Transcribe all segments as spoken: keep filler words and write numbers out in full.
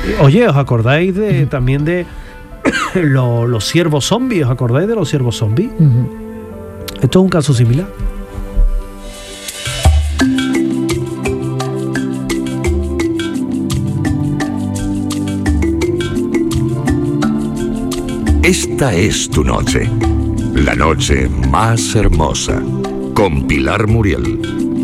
Oye, ¿os acordáis de también de los, los ciervos zombies? ¿Os acordáis de los ciervos zombies? Uh-huh. Esto es un caso similar. Esta es tu noche, la noche más hermosa, con Pilar Muriel.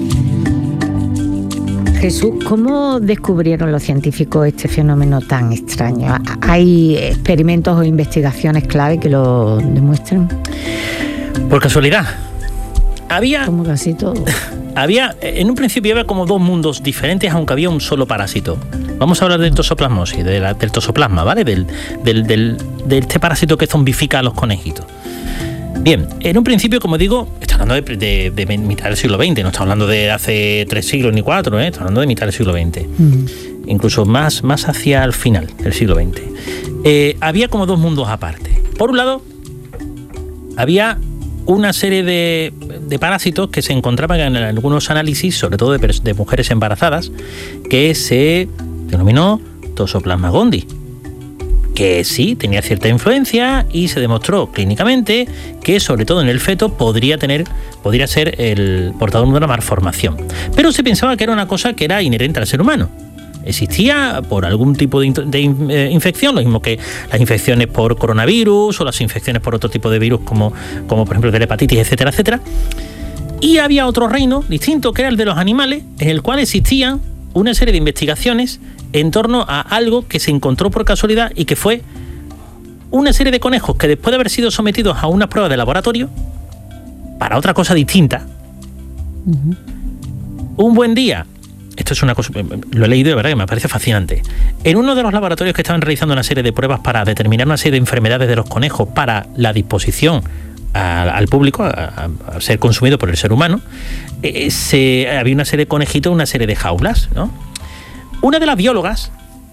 Jesús, ¿cómo descubrieron los científicos este fenómeno tan extraño? ¿Hay experimentos o investigaciones clave que lo demuestren? Por casualidad. Había... Como casi todo. Había, en un principio había como dos mundos diferentes, aunque había un solo parásito. Vamos a hablar del tosoplasmosis, de la, del tosoplasma, ¿vale? Del, del, del, de este parásito que zombifica a los conejitos. Bien, en un principio, como digo, está hablando de, de, de mitad del siglo veinte, no está hablando de hace tres siglos ni cuatro, ¿eh? Está hablando de mitad del siglo veinte. Mm. Incluso más, más hacia el final del siglo veinte. Eh, había como dos mundos aparte. Por un lado, había una serie de, de parásitos que se encontraban en algunos análisis, sobre todo de, de mujeres embarazadas, que se denominó Toxoplasma gondii, que sí tenía cierta influencia y se demostró clínicamente que, sobre todo en el feto, podría tener, podría ser el portador de una malformación. Pero se pensaba que era una cosa que era inherente al ser humano. Existía por algún tipo de, de eh, infección, lo mismo que las infecciones por coronavirus o las infecciones por otro tipo de virus como, como por ejemplo de la hepatitis, etcétera, etcétera. Y había otro reino distinto que era el de los animales, en el cual existían una serie de investigaciones en torno a algo que se encontró por casualidad y que fue una serie de conejos que, después de haber sido sometidos a unas pruebas de laboratorio para otra cosa distinta, uh-huh. un buen día, esto es una cosa, lo he leído de verdad que me parece fascinante, en uno de los laboratorios que estaban realizando una serie de pruebas para determinar una serie de enfermedades de los conejos para la disposición a, al público, a, a ser consumido por el ser humano, eh, se, había una serie de conejitos, una serie de jaulas, ¿no? Una de las biólogas,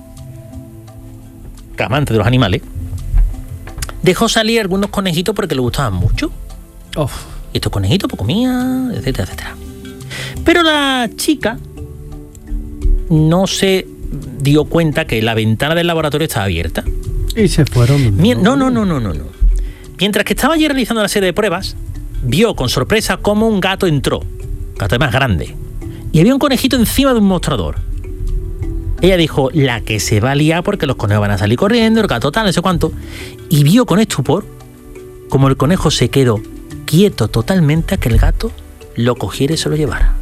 amante de los animales, dejó salir algunos conejitos porque le gustaban mucho. Oh. Y estos conejitos pues comían, etcétera, etcétera. Pero la chica no se dio cuenta que la ventana del laboratorio estaba abierta. Y se fueron. Mien- no, no, no, no, no, no. Mientras que estaba allí realizando la serie de pruebas, vio con sorpresa cómo un gato entró, gato más grande, y había un conejito encima de un mostrador. Ella dijo, la que se va a liar porque los conejos van a salir corriendo, el gato tal, no sé cuánto. Y vio con estupor como el conejo se quedó quieto totalmente a que el gato lo cogiera y se lo llevara.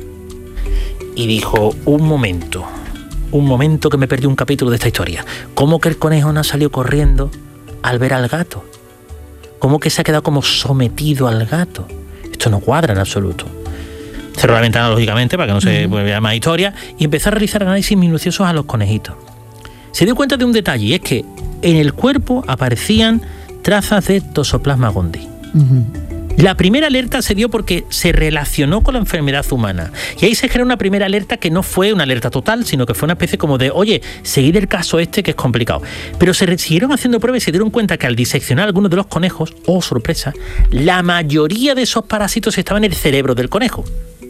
Y dijo, un momento, un momento que me perdí un capítulo de esta historia. ¿Cómo que el conejo no salió corriendo al ver al gato? ¿Cómo que se ha quedado como sometido al gato? Esto no cuadra en absoluto. Cerró la ventana, lógicamente, para que no se uh-huh. vea más historia, y empezó a realizar análisis minuciosos a los conejitos. Se dio cuenta de un detalle, y es que en el cuerpo aparecían trazas de Toxoplasma gondii. Uh-huh. La primera alerta se dio porque se relacionó con la enfermedad humana. Y ahí se generó una primera alerta que no fue una alerta total, sino que fue una especie como de, oye, seguid el caso este que es complicado. Pero se siguieron haciendo pruebas y se dieron cuenta que al diseccionar algunos de los conejos, oh sorpresa, la mayoría de esos parásitos estaban en el cerebro del conejo.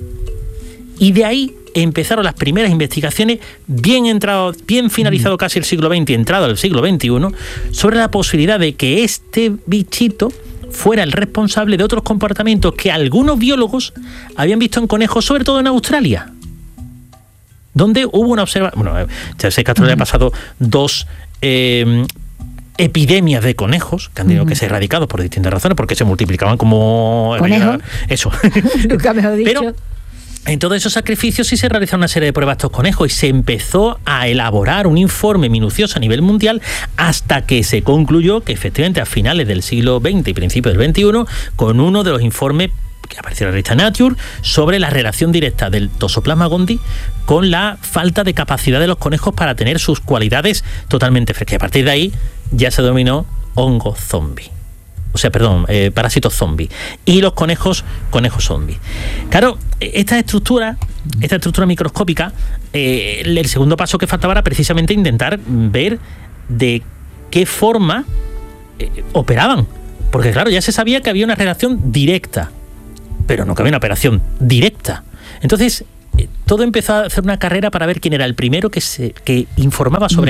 Y de ahí empezaron las primeras investigaciones, bien entrado, bien finalizado mm. casi el siglo veinte y entrado al siglo veintiuno, sobre la posibilidad de que este bichito fuera el responsable de otros comportamientos que algunos biólogos habían visto en conejos, sobre todo en Australia, donde hubo una observación. Bueno, ya sé que Australia mm. ha pasado dos eh, epidemias de conejos que han tenido mm. que ser erradicados por distintas razones, porque se multiplicaban como... ¿Conejos? Eso. Nunca mejor dicho. Pero en todos esos sacrificios sí se realizaron una serie de pruebas a estos conejos y se empezó a elaborar un informe minucioso a nivel mundial hasta que se concluyó que efectivamente a finales del siglo veinte y principios del veintiuno, con uno de los informes que apareció en la revista Nature sobre la relación directa del Toxoplasma gondii con la falta de capacidad de los conejos para tener sus cualidades totalmente frescas. Y a partir de ahí ya se denominó hongo zombie. O sea, perdón, eh, parásitos zombies. Y los conejos, conejos zombies. Claro, esta estructura, esta estructura microscópica, eh, el segundo paso que faltaba era precisamente intentar ver de qué forma eh, operaban. Porque claro, ya se sabía que había una relación directa, pero no que había una operación directa. Entonces, eh, todo empezó a hacer una carrera para ver quién era el primero que, se, que informaba sobre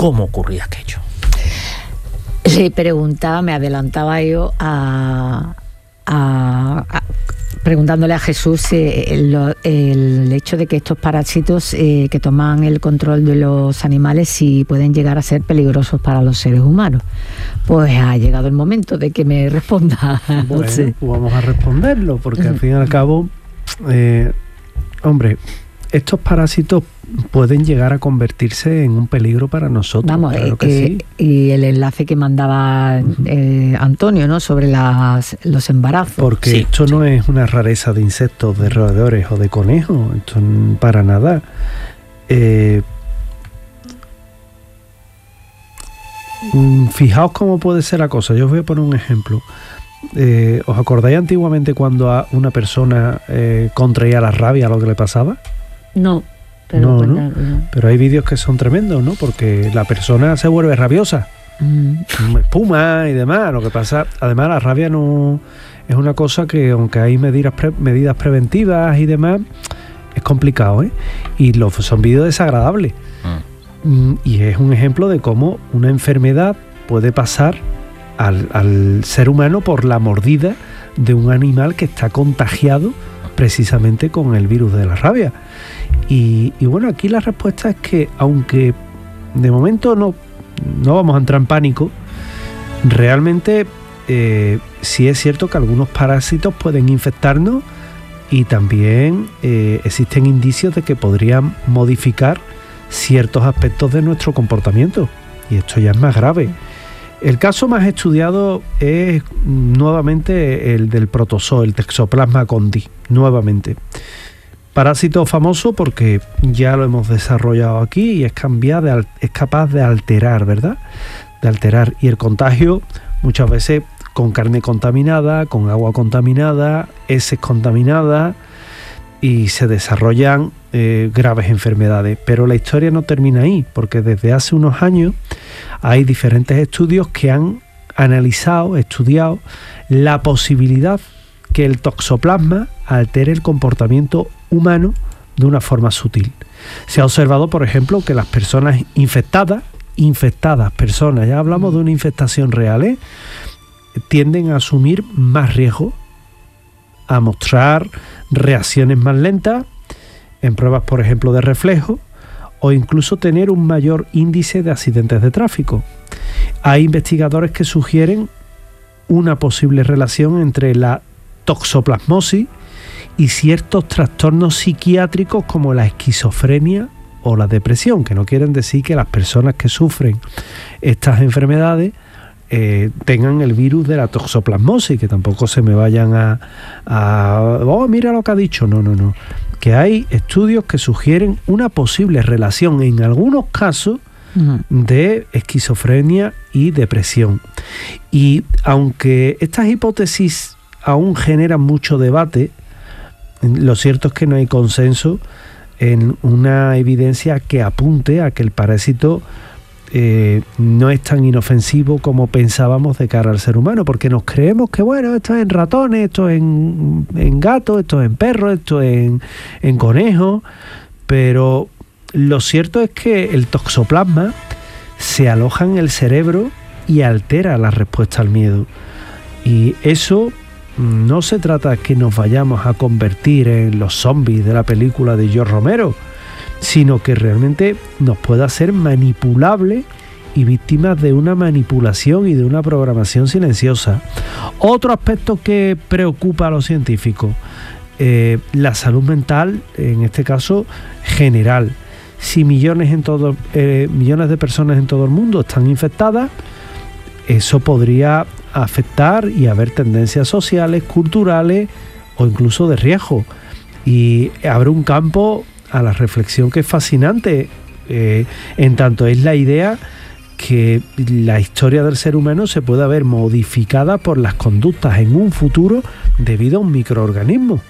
cómo ocurría aquello. Le preguntaba, me adelantaba yo a, a, a preguntándole a Jesús eh, el, el hecho de que estos parásitos eh, que toman el control de los animales si pueden llegar a ser peligrosos para los seres humanos. Pues ha llegado el momento de que me responda. Bueno, sí. pues vamos a responderlo, porque al fin y al cabo, eh, hombre, estos parásitos pueden llegar a convertirse en un peligro para nosotros. Vamos, claro eh, que eh, sí. Y el enlace que mandaba eh, Antonio, ¿no?, sobre las, los embarazos. Porque sí, esto sí. no es una rareza de insectos, de roedores o de conejos, esto n- para nada. Eh, mm, fijaos cómo puede ser la cosa. Yo os voy a poner un ejemplo. Eh, ¿Os acordáis antiguamente cuando a una persona eh, contraía la rabia, lo que le pasaba? No, pero No, bueno, ¿no? no. Pero hay vídeos que son tremendos, ¿no? Porque la persona se vuelve rabiosa, Mm. espuma y demás. Lo que pasa, además, la rabia no es una cosa que, aunque hay medidas pre- medidas preventivas y demás, es complicado, ¿eh? Y los, son vídeos desagradables. Mm. Mm, Y es un ejemplo de cómo una enfermedad puede pasar al, al ser humano por la mordida de un animal que está contagiado precisamente con el virus de la rabia. Y, y bueno, aquí la respuesta es que, aunque de momento no, no vamos a entrar en pánico, realmente eh, sí es cierto que algunos parásitos pueden infectarnos y también eh, existen indicios de que podrían modificar ciertos aspectos de nuestro comportamiento. Y esto ya es más grave. El caso más estudiado es nuevamente el del protozoo, el Toxoplasma gondii, nuevamente. Parásito famoso porque ya lo hemos desarrollado aquí y es, cambiar de, al- es capaz de alterar, ¿verdad? De alterar. Y el contagio muchas veces con carne contaminada, con agua contaminada, heces contaminadas, y se desarrollan eh, graves enfermedades. Pero la historia no termina ahí, porque desde hace unos años hay diferentes estudios que han analizado, estudiado la posibilidad que el toxoplasma altere el comportamiento humano de una forma sutil. Se ha observado, por ejemplo, que las personas infectadas, infectadas personas, ya hablamos de una infectación real, ¿eh?, tienden a asumir más riesgo, a mostrar reacciones más lentas en pruebas, por ejemplo, de reflejo, o incluso tener un mayor índice de accidentes de tráfico. Hay investigadores que sugieren una posible relación entre la toxoplasmosis y ciertos trastornos psiquiátricos como la esquizofrenia o la depresión, que no quieren decir que las personas que sufren estas enfermedades eh, tengan el virus de la toxoplasmosis, que tampoco se me vayan a, a oh, mira lo que ha dicho, no, no, no, que hay estudios que sugieren una posible relación en algunos casos de esquizofrenia y depresión. Y aunque estas hipótesis aún generan mucho debate, lo cierto es que no hay consenso en una evidencia que apunte a que el parásito eh, no es tan inofensivo como pensábamos de cara al ser humano, porque nos creemos que bueno, esto es en ratones, esto es en, en gatos, esto es en perros, esto es en, en conejos, pero lo cierto es que el toxoplasma se aloja en el cerebro y altera la respuesta al miedo. Y eso no se trata de que nos vayamos a convertir en los zombies de la película de George Romero, sino que realmente nos puede hacer manipulables y víctimas de una manipulación y de una programación silenciosa. Otro aspecto que preocupa a los científicos, eh, la salud mental, en este caso general. Si millones, en todo, eh, millones de personas en todo el mundo están infectadas, eso podría afectar y haber tendencias sociales, culturales o incluso de riesgo. Y abre un campo a la reflexión que es fascinante, eh, en tanto es la idea que la historia del ser humano se puede ver modificada por las conductas en un futuro debido a un microorganismo.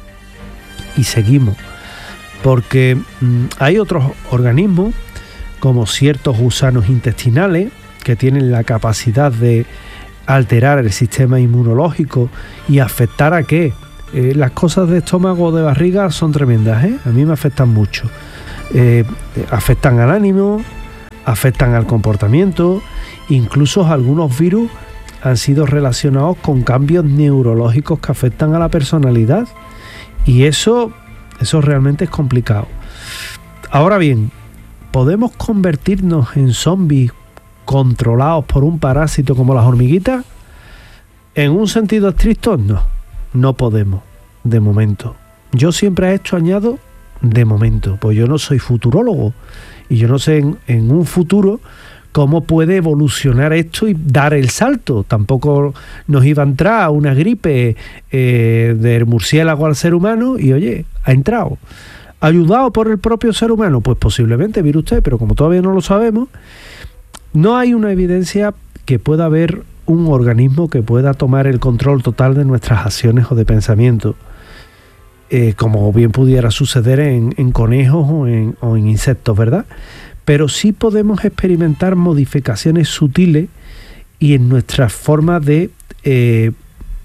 Y seguimos, porque mmm, hay otros organismos, como ciertos gusanos intestinales, que tienen la capacidad de alterar el sistema inmunológico y afectar a qué. Eh, las cosas de estómago o de barriga son tremendas, ¿eh? A mí me afectan mucho. Eh, afectan al ánimo, afectan al comportamiento, incluso algunos virus han sido relacionados con cambios neurológicos que afectan a la personalidad, y eso, eso realmente es complicado. Ahora bien, ¿podemos convertirnos en zombies controlados por un parásito como las hormiguitas? En un sentido estricto, no, no podemos, de momento. Yo siempre he hecho añado de momento, pues yo no soy futurólogo y yo no sé en, en un futuro cómo puede evolucionar esto y dar el salto. Tampoco nos iba a entrar una gripe eh, del murciélago al ser humano y oye, ha entrado. ¿Ayudado por el propio ser humano? Pues posiblemente, mire usted, pero como todavía no lo sabemos, no hay una evidencia que pueda haber un organismo que pueda tomar el control total de nuestras acciones o de pensamiento, eh, como bien pudiera suceder en, en conejos o en, o en insectos, ¿verdad? Pero sí podemos experimentar modificaciones sutiles y en nuestras formas de eh,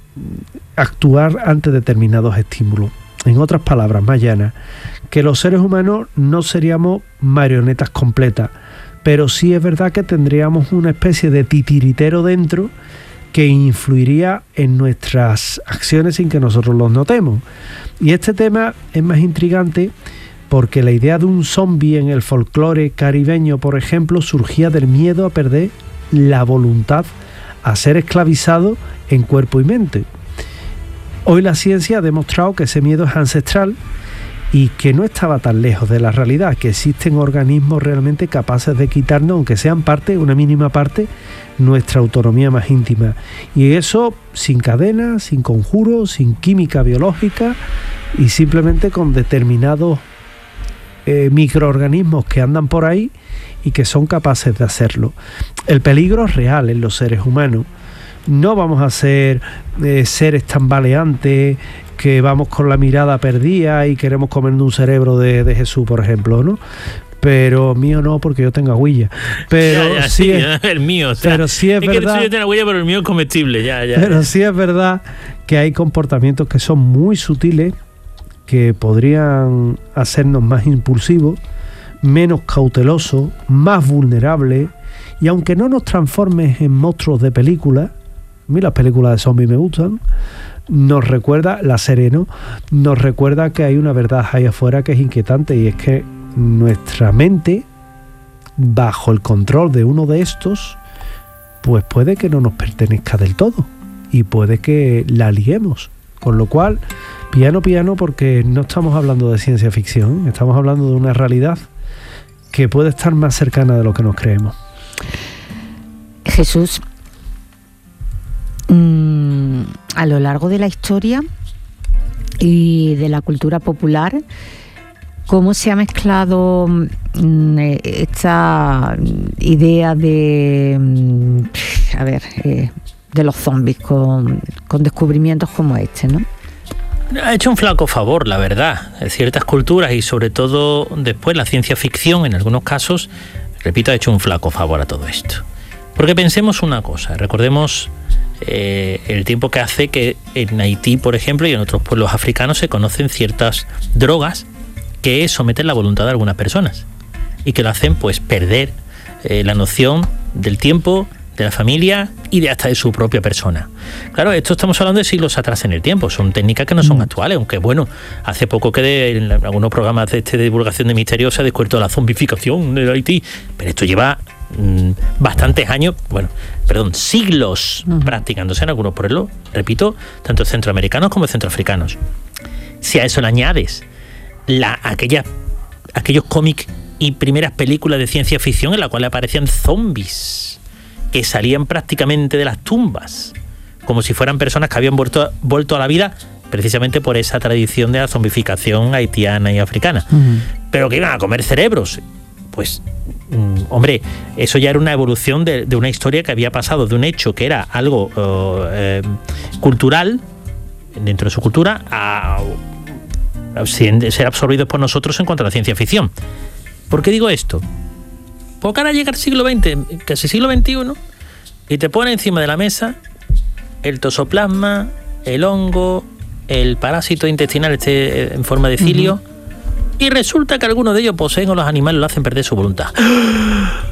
actuar ante determinados estímulos. En otras palabras más llanas, que los seres humanos no seríamos marionetas completas, pero sí es verdad que tendríamos una especie de titiritero dentro que influiría en nuestras acciones sin que nosotros los notemos. Y este tema es más intrigante porque la idea de un zombie en el folclore caribeño, por ejemplo, surgía del miedo a perder la voluntad, a ser esclavizado en cuerpo y mente. Hoy la ciencia ha demostrado que ese miedo es ancestral y que no estaba tan lejos de la realidad, que existen organismos realmente capaces de quitarnos, aunque sean parte, una mínima parte, nuestra autonomía más íntima. Y eso sin cadenas, sin conjuros, sin química biológica y simplemente con determinados eh, microorganismos que andan por ahí y que son capaces de hacerlo. El peligro es real en los seres humanos. No vamos a ser eh, seres tambaleantes que vamos con la mirada perdida y queremos comernos un cerebro de, de Jesús, por ejemplo, ¿no? Pero mío no, porque yo tengo agüilla. Pero ya, ya, sí, sí, es, el mío. O sea, pero sí es, es verdad. Que yo tengo agüilla, pero el mío es comestible. Ya, ya. Pero sí es verdad que hay comportamientos que son muy sutiles, que podrían hacernos más impulsivos, menos cautelosos, más vulnerables, y aunque no nos transformes en monstruos de película, a mí las películas de zombies me gustan, nos recuerda, la serie, ¿no? Nos recuerda que hay una verdad ahí afuera que es inquietante, y es que nuestra mente, bajo el control de uno de estos, pues puede que no nos pertenezca del todo y puede que la liemos. Con lo cual, piano piano, porque no estamos hablando de ciencia ficción, estamos hablando de una realidad que puede estar más cercana de lo que nos creemos. Jesús, mmm, a lo largo de la historia y de la cultura popular, ¿cómo se ha mezclado mmm, esta idea de, mmm, a ver, eh, de los zombies con, con descubrimientos como este, ¿no? Ha hecho un flaco favor, la verdad. Ciertas culturas y sobre todo después la ciencia ficción, en algunos casos, repito, ha hecho un flaco favor a todo esto. Porque pensemos una cosa, recordemos eh, el tiempo que hace que en Haití, por ejemplo, y en otros pueblos africanos se conocen ciertas drogas que someten la voluntad de algunas personas y que lo hacen pues perder eh, la noción del tiempo, de la familia y de hasta de su propia persona. Claro, esto estamos hablando de siglos atrás en el tiempo, son técnicas que no son mm. actuales, aunque bueno, hace poco que de, en algunos programas de, este, de divulgación de misterios se ha descubierto la zombificación de Haití, pero esto lleva mmm, bastantes años, bueno, perdón, siglos uh-huh. practicándose en algunos pueblos, repito, tanto centroamericanos como centroafricanos. Si a eso le añades la, aquella, aquellos cómics y primeras películas de ciencia ficción en las cuales aparecían zombies que salían prácticamente de las tumbas, como si fueran personas que habían vuelto, vuelto a la vida precisamente por esa tradición de la zombificación haitiana y africana, uh-huh. pero que iban a comer cerebros. Pues, mm, hombre, eso ya era una evolución de, de una historia que había pasado de un hecho que era algo uh, eh, cultural, dentro de su cultura, a, a ser absorbidos por nosotros en cuanto a la ciencia ficción. ¿Por qué digo esto? Porque ahora llega el siglo veinte, casi siglo veintiuno, y te pone encima de la mesa el tosoplasma, el hongo, el parásito intestinal este en forma de cilio, uh-huh. y resulta que algunos de ellos poseen o los animales lo hacen perder su voluntad.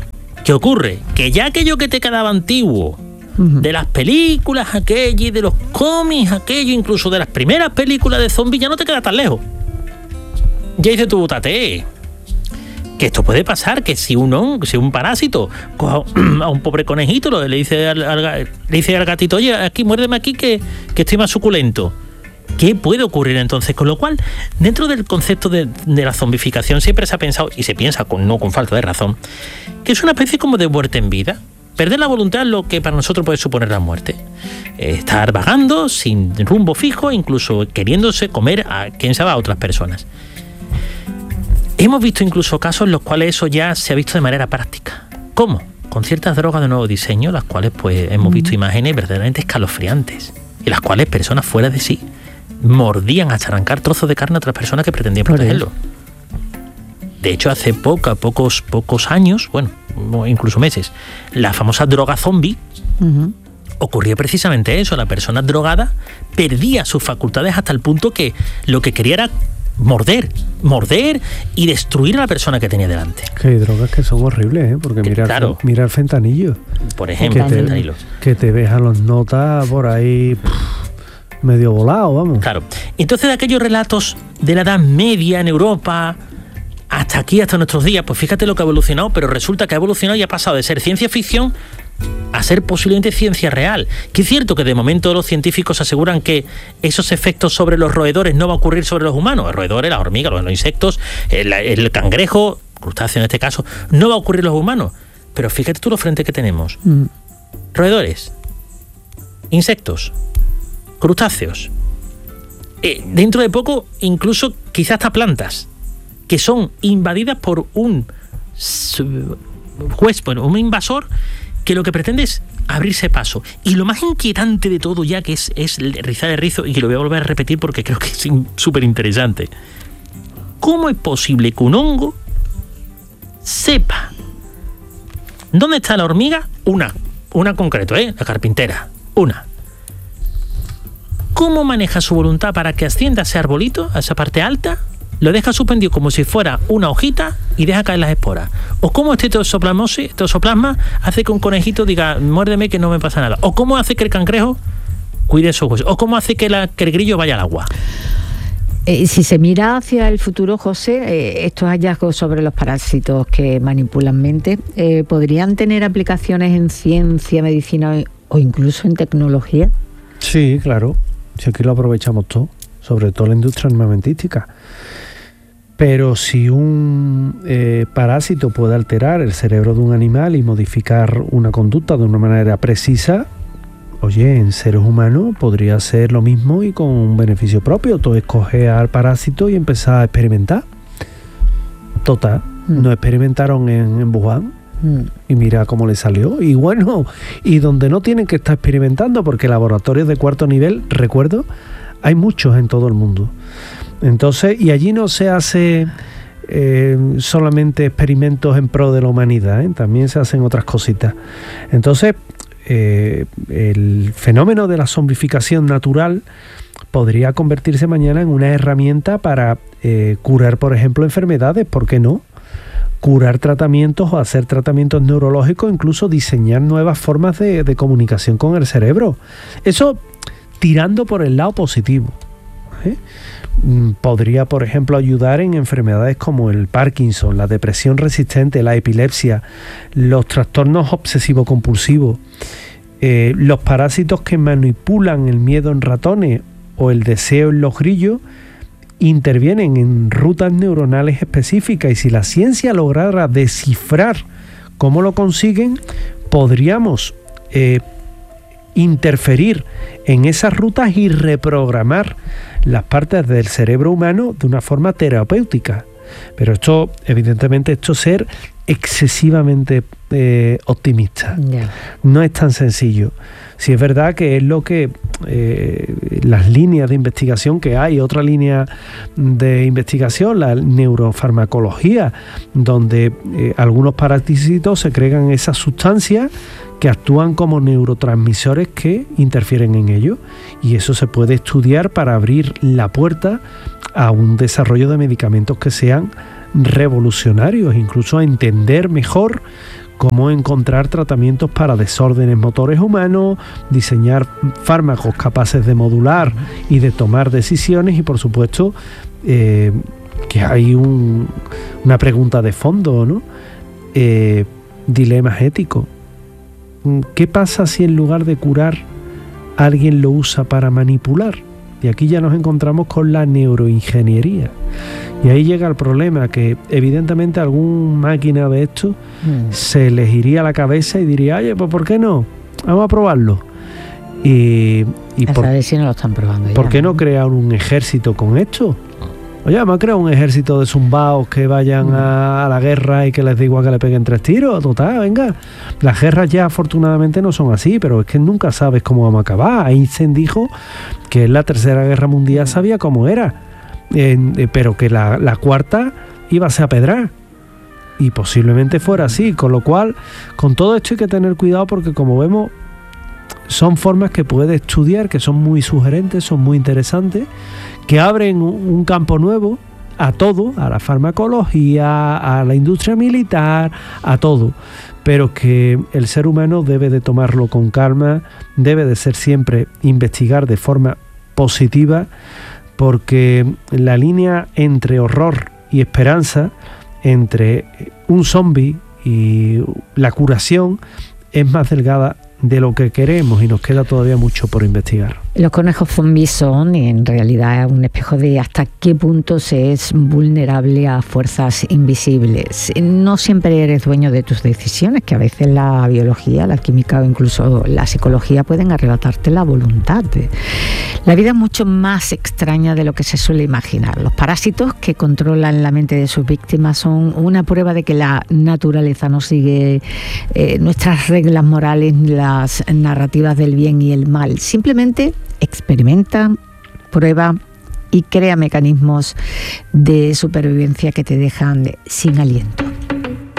¿Qué ocurre? Que ya aquello que te quedaba antiguo, uh-huh. de las películas aquellas, de los cómics aquello, incluso de las primeras películas de zombies, ya no te queda tan lejos. Ya dice tu tate, que esto puede pasar, que si un, si un parásito coja a un pobre conejito, le dice al, al, le dice al gatito, oye, aquí, muérdeme aquí que, que estoy más suculento. ¿Qué puede ocurrir entonces? Con lo cual, dentro del concepto de, de la zombificación siempre se ha pensado, y se piensa con, no con falta de razón, que es una especie como de muerte en vida. Perder la voluntad es lo que para nosotros puede suponer la muerte. Estar vagando, sin rumbo fijo, incluso queriéndose comer a quien sabe a otras personas. Hemos visto incluso casos en los cuales eso ya se ha visto de manera práctica. ¿Cómo? Con ciertas drogas de nuevo diseño, las cuales pues hemos visto imágenes verdaderamente escalofriantes, en las cuales personas fuera de sí mordían hasta arrancar trozos de carne a otras personas que pretendían protegerlo. De hecho, hace poco, pocos, pocos años, bueno, incluso meses, la famosa droga zombie, uh-huh. ocurría precisamente eso. La persona drogada perdía sus facultades hasta el punto que lo que quería era morder, morder y destruir a la persona que tenía delante. Que hay drogas que son horribles, ¿eh? Porque mira, claro. mira el fentanillo. Por ejemplo, que te, el fentanilo. Que te ves a los notas por ahí pff, medio volado, vamos. Claro. Entonces, de aquellos relatos de la Edad Media en Europa hasta aquí, hasta nuestros días, pues fíjate lo que ha evolucionado, pero resulta que ha evolucionado y ha pasado de ser ciencia ficción a ser posiblemente ciencia real. Que es cierto que de momento los científicos aseguran que esos efectos sobre los roedores no va a ocurrir sobre los humanos. Los roedores, las hormigas, los insectos, el, el cangrejo, crustáceo en este caso, no va a ocurrir en los humanos. Pero fíjate tú los frentes que tenemos. Mm. Roedores, insectos, crustáceos. Eh, dentro de poco, incluso quizás hasta plantas, que son invadidas por un juez, bueno, un invasor que lo que pretende es abrirse paso. Y lo más inquietante de todo ya, que es, es rizar el rizo, y que lo voy a volver a repetir porque creo que es súper interesante. ¿Cómo es posible que un hongo sepa dónde está la hormiga? Una, una concreto, ¿eh? La carpintera, una. ¿Cómo maneja su voluntad para que ascienda a ese arbolito, a esa parte alta? Lo deja suspendido como si fuera una hojita y deja caer las esporas. O cómo este toxoplasmosis, toxoplasma hace que un conejito diga, muérdeme que no me pasa nada. O cómo hace que el cangrejo cuide sus huesos. O cómo hace que, la, que el grillo vaya al agua. Eh, si se mira hacia el futuro, José, eh, estos hallazgos sobre los parásitos que manipulan mente, eh, ¿podrían tener aplicaciones en ciencia, medicina o incluso en tecnología? Sí, claro. Si aquí lo aprovechamos todo, sobre todo la industria armamentística. Pero si un eh, parásito puede alterar el cerebro de un animal y modificar una conducta de una manera precisa, oye, en seres humanos podría ser lo mismo y con un beneficio propio. Tú escoges al parásito y empezar a experimentar. Total, mm. no experimentaron en, en Wuhan mm. y mira cómo le salió. Y bueno, y donde no tienen que estar experimentando, porque laboratorios de cuarto nivel, recuerdo, hay muchos en todo el mundo. Entonces, y allí no se hace eh, solamente experimentos en pro de la humanidad, ¿eh? También se hacen otras cositas. Entonces, eh, el fenómeno de la zombificación natural podría convertirse mañana en una herramienta para eh, curar, por ejemplo, enfermedades, ¿por qué no? Curar tratamientos o hacer tratamientos neurológicos, incluso diseñar nuevas formas de, de comunicación con el cerebro. Eso tirando por el lado positivo, ¿eh? Podría, por ejemplo, ayudar en enfermedades como el Parkinson, la depresión resistente, la epilepsia, los trastornos obsesivo-compulsivos, eh, los parásitos que manipulan el miedo en ratones o el deseo en los grillos, intervienen en rutas neuronales específicas, y si la ciencia lograra descifrar cómo lo consiguen, podríamos eh, interferir en esas rutas y reprogramar las partes del cerebro humano de una forma terapéutica. Pero esto, evidentemente, esto es ser excesivamente eh, optimista. Yeah. No es tan sencillo. Sí es verdad que es lo que eh, las líneas de investigación que hay, otra línea de investigación, la neurofarmacología, donde eh, algunos parásitos secretan esas sustancias que actúan como neurotransmisores que interfieren en ello, y eso se puede estudiar para abrir la puerta a un desarrollo de medicamentos que sean revolucionarios, incluso a entender mejor cómo encontrar tratamientos para desórdenes motores humanos, diseñar fármacos capaces de modular y de tomar decisiones y, por supuesto, eh, que hay un, una pregunta de fondo, ¿no? Eh, dilemas éticos. ¿Qué pasa si en lugar de curar alguien lo usa para manipular? Y aquí ya nos encontramos con la neuroingeniería. Y ahí llega el problema, que evidentemente algún máquina de esto mm. se les iría a la cabeza y diría, oye, pues ¿por qué no? Vamos a probarlo. Y, y por, ver si no lo están probando ¿por ya, qué no? no crear un ejército con esto? Oye, vamos a crear un ejército de zumbaos que vayan mm. a, a la guerra y que les dé igual que le peguen tres tiros. Total, venga. Las guerras ya afortunadamente no son así, pero es que nunca sabes cómo vamos a acabar. Einstein dijo que en la tercera guerra mundial sabía cómo era, eh, eh, pero que la, la cuarta iba a ser a pedrar. Y posiblemente fuera así. Con lo cual, con todo esto hay que tener cuidado porque, como vemos, son formas que puedes estudiar, que son muy sugerentes, son muy interesantes, que abren un campo nuevo a todo, a la farmacología, a la industria militar, a todo, pero que el ser humano debe de tomarlo con calma, debe de ser siempre investigar de forma positiva, porque la línea entre horror y esperanza, entre un zombie y la curación, es más delgada de lo que queremos y nos queda todavía mucho por investigar. Los conejos zombies son en realidad un espejo de hasta qué punto se es vulnerable a fuerzas invisibles. No siempre eres dueño de tus decisiones, que a veces la biología, la química o incluso la psicología pueden arrebatarte la voluntad. La vida es mucho más extraña de lo que se suele imaginar. Los parásitos que controlan la mente de sus víctimas son una prueba de que la naturaleza no sigue eh, nuestras reglas morales, las narrativas del bien y el mal. Simplemente experimenta, prueba y crea mecanismos de supervivencia que te dejan sin aliento.